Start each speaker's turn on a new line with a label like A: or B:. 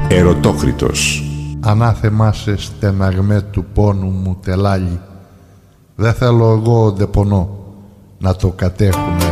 A: Ερωτόκριτος.
B: Ανάθεμά σε στεναγμέ του πόνου μου τελάλι. Δεν θέλω εγώ όντε πονώ να το κατέχουνε